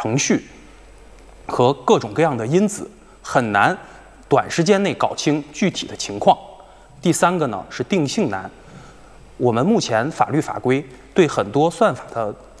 程序和各种各样的因子，很难短时间内搞清具体的情况。第三个呢是定性难，我们目前法律法规对很多算法的